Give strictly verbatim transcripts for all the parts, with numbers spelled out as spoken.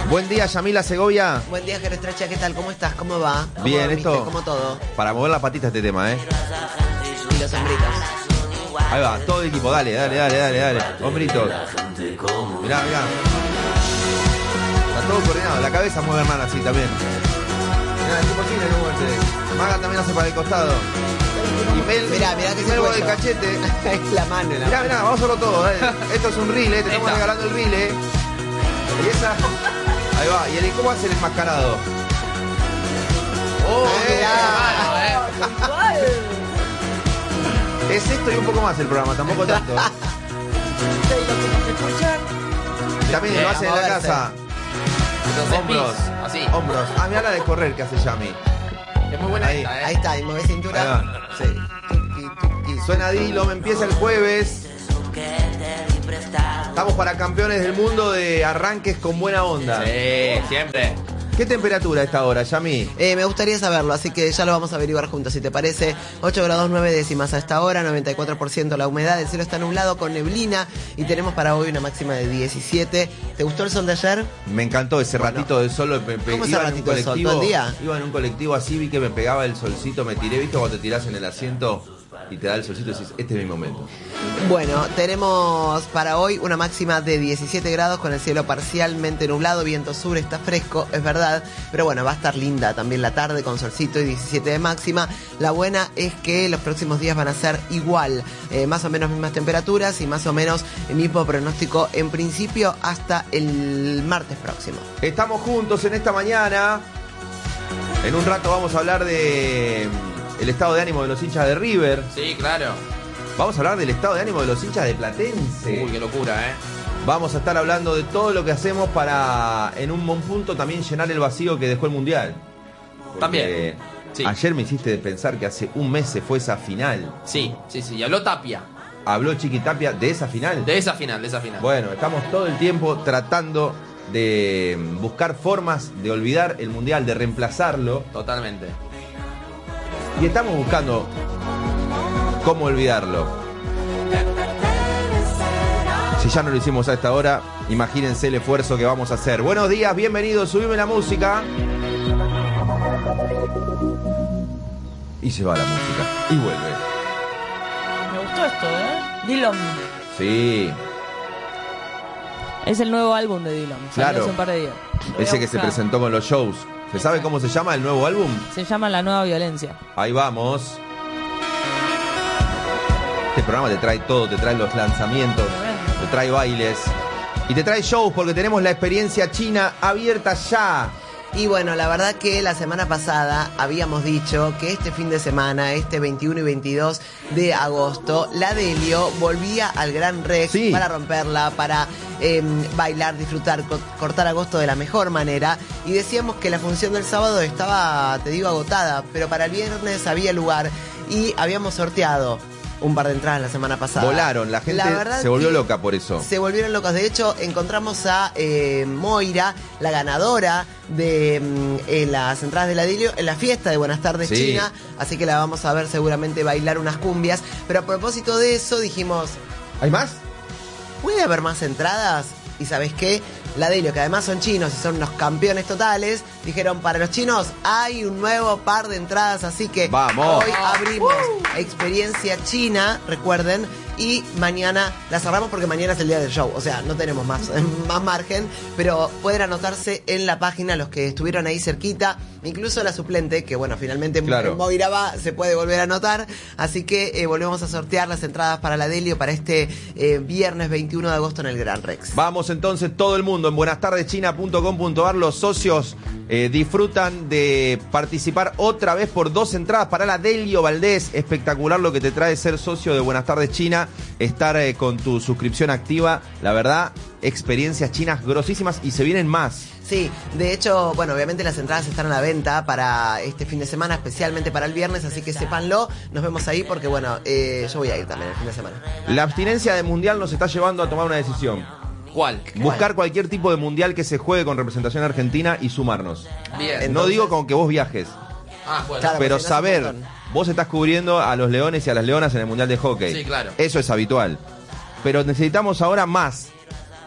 Buen día, Yamila Segovia. Buen día, Gerestracha, ¿qué tal? ¿Cómo estás? ¿Cómo va? ¿Cómo Bien, dormiste? esto. ¿Cómo todo? Para mover la patita este tema, ¿eh? Y los hombritos. Ahí va, todo el equipo, dale, dale, dale, dale, dale. Hombritos. Mirá, mirá. Está todo coordinado, la cabeza mueve hermana así también. Mirá, el tipo chino no muerde. Maga también hace para el costado. Y Mel, mirá, mirá que se Melbo cuello. del cachete. Es la mano, la Mirá, mano. mirá, vamos a hacerlo todo, dale. Esto es un reel, eh. Te estamos regalando el reel, eh. Y esa. Ahí va, y el cómo hace el enmascarado. Oh, mirá. Es esto y un poco más el programa, tampoco tanto. También lo Bien, hace en la moverse. casa. Entonces, Hombros. pis, así. Hombros. Ah, mirá la de correr que hace Yami. Es muy buena Ahí. esta, ¿eh? Ahí está, y mueve cintura. Ahí va. Sí. Tuki, tuki. Suena Dillom, empieza el jueves. Estamos para campeones del mundo de arranques con buena onda. Sí, siempre. ¿Qué temperatura a esta hora, Yami? Eh, me gustaría saberlo, así que ya lo vamos a averiguar juntos, si te parece. ocho grados nueve décimas a esta hora, noventa y cuatro por ciento la humedad, el cielo está nublado con neblina y tenemos para hoy una máxima de diecisiete. ¿Te gustó el sol de ayer? Me encantó ese Bueno. ratito de sol. Me, me- ¿Cómo ese iba en un ratito de sol? colectivo- ¿Todo el día? Iba en un colectivo así, vi que me pegaba el solcito, me tiré, ¿viste? Cuando te tirás en el asiento y te da el solcito y decís, este es mi momento. Bueno, tenemos para hoy una máxima de diecisiete grados con el cielo parcialmente nublado, viento sur, está fresco, es verdad, pero bueno, va a estar linda también la tarde con solcito y diecisiete de máxima. La buena es que los próximos días van a ser igual, eh, más o menos mismas temperaturas y más o menos el mismo pronóstico en principio hasta el martes próximo. Estamos juntos en esta mañana. En un rato vamos a hablar de mm, el estado de ánimo de los hinchas de River. Sí, claro. Vamos a hablar del estado de ánimo de los hinchas de Platense. Uy, qué locura, ¿eh? Vamos a estar hablando de todo lo que hacemos para, en un buen punto, también llenar el vacío que dejó el Mundial. Porque También, sí. Ayer me hiciste pensar que hace un mes se fue esa final. Sí, sí, sí. Y habló Tapia. Habló Chiqui Tapia de esa final. De esa final, de esa final. Bueno, estamos todo el tiempo tratando de buscar formas de olvidar el Mundial, de reemplazarlo. Totalmente. Y estamos buscando cómo olvidarlo. Si ya no lo hicimos a esta hora, imagínense el esfuerzo que vamos a hacer. Buenos días, bienvenidos, subime la música. Y se va la música. Y vuelve. Me gustó esto, ¿eh? Dillom. Sí, Es el nuevo álbum de Dillom. Salió Claro. hace un par de días. Lo voy a ese que se buscar. presentó con los shows. ¿Se sabe cómo se llama el nuevo álbum? Se llama La Nueva Violencia. Ahí vamos. Este programa te trae todo, te trae los lanzamientos, te trae bailes y te trae shows porque tenemos la experiencia china abierta ya. Y bueno, la verdad que la semana pasada habíamos dicho que este fin de semana, este veintiuno y veintidós de agosto, la Delio volvía al Gran Rex Sí. para romperla, para eh, bailar, disfrutar, co- cortar agosto de la mejor manera. Y decíamos que la función del sábado estaba, te digo, agotada, pero para el viernes había lugar y habíamos sorteado un par de entradas la semana pasada. Volaron, la gente verdad se volvió que loca por eso. Se volvieron locos. De hecho, encontramos a eh, Moira, la ganadora de mm, eh, las entradas de la Delio, en la fiesta de Buenas Tardes Sí. China. Así que la vamos a ver seguramente bailar unas cumbias. Pero a propósito de eso, dijimos, ¿Hay más? ¿puede haber más entradas? Y ¿sabes qué? La Delio, que además son chinos y son unos campeones totales, dijeron, para los chinos hay un nuevo par de entradas, así que ¡Vamos! hoy abrimos Experiencia China, recuerden, y mañana la cerramos porque mañana es el día del show, o sea, no tenemos más, más margen, pero pueden anotarse en la página los que estuvieron ahí cerquita, incluso la suplente, que bueno, finalmente Claro. en Moira va, se puede volver a anotar, así que eh, volvemos a sortear las entradas para la Delio para este eh, viernes veintiuno de agosto en el Gran Rex. Vamos entonces todo el mundo en buenas tardes china punto com punto ar. Los socios eh, disfrutan de participar otra vez por dos entradas para la Delio Valdés. Espectacular lo que te trae ser socio de Buenas Tardes China, estar eh, con tu suscripción activa. La verdad, experiencias chinas grosísimas y se vienen más. Sí, de hecho, bueno, obviamente las entradas están a la venta para este fin de semana, especialmente para el viernes, así que sépanlo. Nos vemos ahí porque, bueno, eh, yo voy a ir también el fin de semana. La abstinencia de mundial nos está llevando a tomar una decisión. ¿Cuál? Buscar cualquier tipo de mundial que se juegue con representación argentina y sumarnos. Bien. Entonces- No digo con que vos viajes, Ah, bueno. Claro. pero porque no es un saber, montón. vos estás cubriendo a los leones y a las leonas en el mundial de hockey. Sí, claro. Eso es habitual. Pero necesitamos ahora más.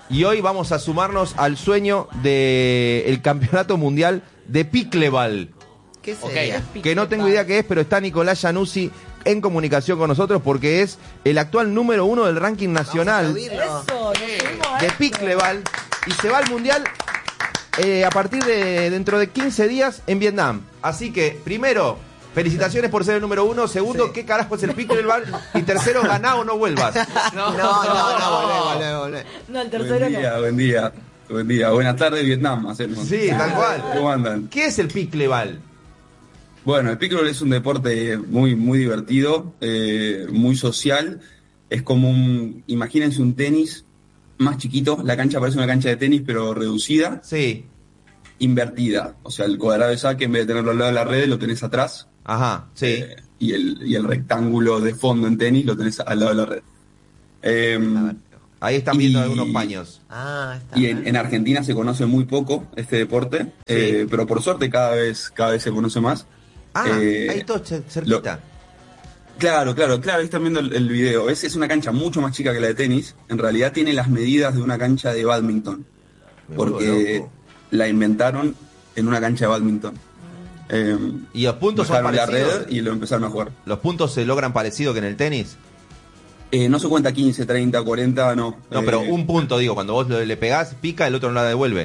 Y hoy vamos a sumarnos al sueño del campeonato mundial de pickleball. ¿Qué sería? Ok. Que no tengo idea qué es, pero está Nicolás Januzzi en comunicación con nosotros porque es el actual número uno del ranking nacional Vamos a aplaudirlo. Eso, nos subimos a de esto. pickleball y se va al mundial eh, a partir de dentro de quince días en Vietnam. Así que, primero, felicitaciones por ser el número uno. Segundo, Sí. ¿qué carajo es el pickleball? Y tercero, ganá o no vuelvas. No, no, no, volvé, volvé, volvé. No, el tercero Buen no. día, buen día, buen día. Buenas tardes, Vietnam, hacemos. Sí, tal cual. ¿Cómo andan? ¿Qué es el pickleball? Bueno, el pickleball es un deporte muy, muy divertido, eh, muy social. Es como un, imagínense un tenis más chiquito. La cancha parece una cancha de tenis, pero reducida, Sí. invertida. O sea, el cuadrado de saque, en vez de tenerlo al lado de la red, lo tenés atrás. Ajá, sí. Eh, y, el, y el rectángulo de fondo en tenis lo tenés al lado de la red. Eh, A ver. Ahí están viendo y- algunos paños. Ah, está. Y en, en Argentina se conoce muy poco este deporte, eh, pero por suerte cada vez, cada vez se conoce más. Ah, Eh, ahí todo cer- cerquita. Claro, claro, claro, ahí están viendo el, el video. Es, es una cancha mucho más chica que la de tenis. En realidad tiene las medidas de una cancha de bádminton, Me vuelvo porque loco. la inventaron en una cancha de bádminton. Eh, ¿Y los puntos son bajaron la parecidos? red y lo empezaron a jugar. ¿Los puntos se logran parecido que en el tenis? Eh, no se cuenta quince, treinta, cuarenta, no. No, pero Eh, un punto, digo, cuando vos le le pegás, pica, el otro no la devuelve.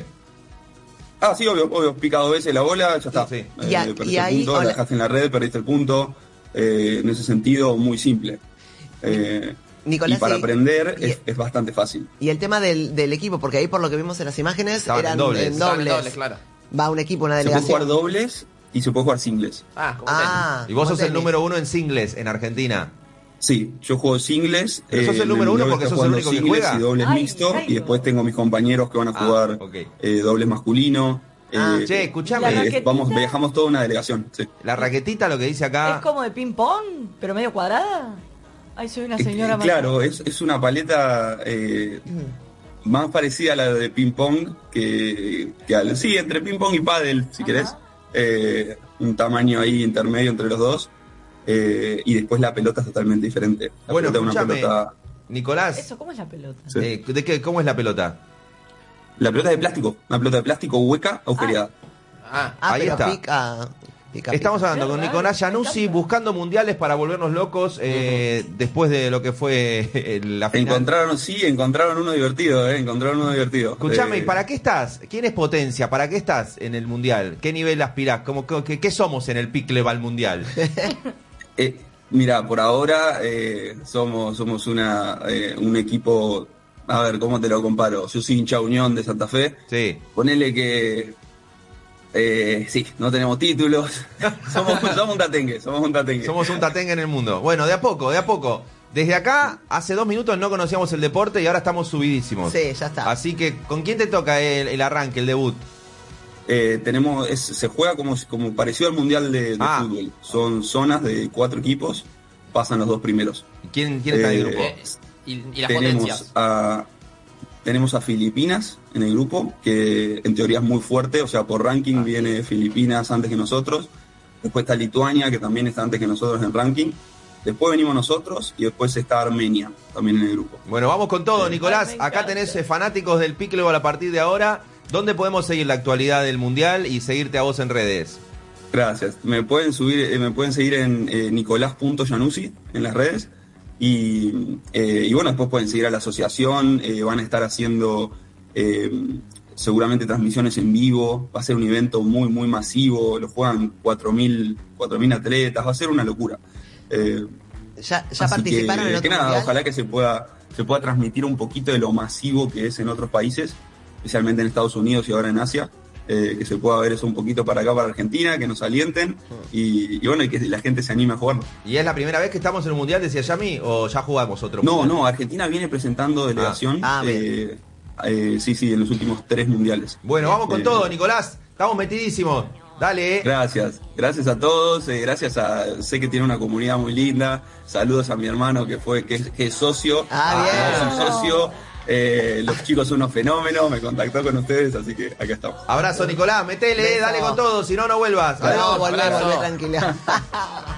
Ah, sí, obvio, obvio. Pica dos veces la bola, ya está. Sí. Eh, Y a- perdiste y ahí, el punto, hola. la dejaste en la red, perdiste el punto. Eh, en ese sentido, muy simple. Eh, Nicolás, y para y- aprender y- es, es bastante fácil. Y el tema del, del equipo, porque ahí por lo que vimos en las imágenes Estaban en eran dobles. en Estaban en dobles. dobles, claro. Va un equipo, una Se puede jugar delegación. dobles y se puede jugar singles. Ah, como Ah, Y vos como sos el tenis. número uno en singles en Argentina. Sí, yo juego singles. Pero sos el número en uno dobles porque estoy sos el jugando único que singles juega. y dobles Ay, mixto. ay, Y después tengo mis compañeros que van a Ah, jugar ok. eh, dobles masculino. Ah, eh, Che, ¿La escuchame, eh, raquetita? vamos, viajamos toda una delegación. Sí. la raquetita lo que dice acá. ¿Es como de ping pong, pero medio cuadrada? Ay, soy una Eh, señora más. Claro, es, es una paleta eh, más parecida a la de ping pong que, que al, sí, entre ping pong y pádel, si Ajá. querés. Eh, un tamaño ahí intermedio entre los dos. Eh, y después la pelota es totalmente diferente. La Bueno, pelota es una escúchame, pelota. Nicolás, Eso, ¿cómo es la pelota? Sí. eh, ¿de qué, ¿cómo es la pelota? La pelota es de plástico, una pelota de plástico hueca, agujereada. Ah, Ah, Ahí pero está. pica, pica, Estamos pica. hablando con Qué Nicolás raro, me Januzzi encanta. buscando mundiales para volvernos locos eh, después de lo que fue eh, la final. Encontraron, sí, encontraron uno divertido, eh, encontraron uno divertido. Escuchame, Eh, ¿y para qué estás? ¿Quién es potencia? ¿Para qué estás en el mundial? ¿Qué nivel aspirás? ¿Cómo, qué, ¿Qué somos en el pickleball mundial? Eh, mira, por ahora eh, somos, somos una, eh, un equipo, a ver, ¿cómo te lo comparo? Yo soy hincha Unión de Santa Fe, Sí. ponele que, eh, sí, no tenemos títulos, somos, somos un tatengue, somos un tatengue. Somos un tatengue en el mundo. Bueno, de a poco, de a poco. Desde acá, hace dos minutos no conocíamos el deporte y ahora estamos subidísimos. Sí, ya está. Así que, ¿con quién te toca el, el arranque, el debut? Eh, tenemos, es- se juega como, como parecido al Mundial de, de Ah. Fútbol, son zonas de cuatro equipos, pasan los dos primeros. ¿Quién, quién está en el Eh, grupo? eh, y, y las tenemos potencias. a tenemos a Filipinas en el grupo, que en teoría es muy fuerte, o sea, por ranking viene Filipinas antes que nosotros. Después está Lituania, que también está antes que nosotros en ranking. Después venimos nosotros y después está Armenia también en el grupo. Bueno, vamos con todo, Sí. Nicolás. Ay, me Acá encanta. tenés eh, fanáticos del pickleball a partir de ahora. ¿Dónde podemos seguir la actualidad del mundial y seguirte a vos en redes? Gracias. Me pueden subir, eh, me pueden seguir en eh, nicolás punto januzzi en las redes. Y, eh, y bueno, después pueden seguir a la asociación, eh, van a estar haciendo eh, seguramente transmisiones en vivo, va a ser un evento muy, muy masivo, lo juegan cuatro mil atletas, va a ser una locura. Eh, ¿Ya, ya así participaron que, en otro que nada, mundial? ojalá que se pueda, se pueda transmitir un poquito de lo masivo que es en otros países, especialmente en Estados Unidos y ahora en Asia. Eh, que se pueda ver eso un poquito para acá, para Argentina, que nos alienten y, y bueno, y que la gente se anime a jugar. ¿Y es la primera vez que estamos en un mundial, decía Yami, o ya jugamos otro No, mundial? no, Argentina viene presentando delegación. Ah, bien. eh, eh, sí, sí, en los últimos tres mundiales. Bueno, vamos con Eh, todo, Nicolás. Estamos metidísimos. Dale, eh. Gracias, gracias a todos, eh, gracias a, sé que tiene una comunidad muy linda, saludos a mi hermano que fue, que, es- que es socio, Ah, bien. es un socio, eh, los chicos son unos fenómenos, me contactó con ustedes, así que acá estamos. Abrazo, Nicolás. Metele, eh, Beso. dale con todo, si no, no vuelvas. No, Adiós. volvé, abrazo. volvé, tranquila.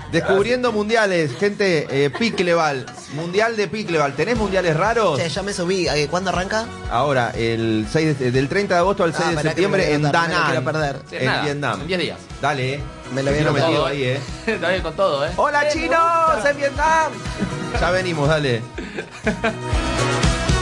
Descubriendo mundiales, gente, eh, Pickleball, mundial de Pickleball. ¿Tenés mundiales raros? Che, ya me subí. Eh, ¿Cuándo arranca? Ahora, el seis de- del treinta de agosto al Ah, seis de pará que septiembre me voy a en anotar, Da no me Nang, quiero perder. Sí, en nada, Vietnam. En diez días. Dale, eh. Me lo voy a Tiro anotar. metido Todo, ahí, eh. Está bien con todo, ¿eh? ¡Hola, chinos! ¡En Vietnam! Ya venimos, dale.